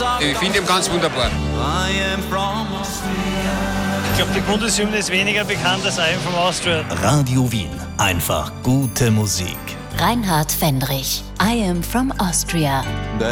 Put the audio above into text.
Ich finde ihn ganz wunderbar. Ich glaube, die Bundeshymne ist weniger bekannt als I Am From Austria. Radio Wien. Einfach gute Musik. Reinhard Fendrich, I Am From Austria.